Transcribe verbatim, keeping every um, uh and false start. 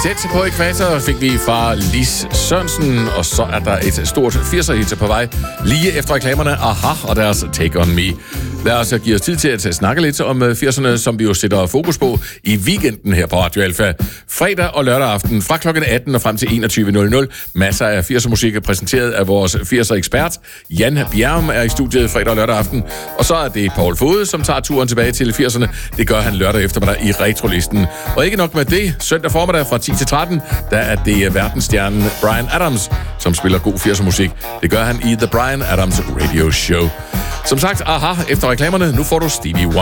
Tæt på Ækvator fik vi fra Lis Sørensen, og så er der et stort firser-hit på vej lige efter reklamerne Aha og deres Take On Me. Lad os give os tid til at snakke lidt om firserne, som vi jo sætter fokus på i weekenden her på Radio Alfa. Fredag og lørdag aften fra klokken atten og frem til enogtyve nul nul. Masser af firser-musik præsenteret af vores firser-ekspert. Jan Bjerm er i studiet fredag og lørdag aften. Og så er det Paul Fode, som tager turen tilbage til firserne. Det gør han lørdag eftermiddag i Retrolisten. Og ikke nok med det, søndag formiddag fra ti til tretten, der er det verdensstjernen Bryan Adams, som spiller god firser-musik. Det gør han i The Bryan Adams Radio Show. Som sagt, Aha, efter reklamerne, nu får du Stevie Wonder.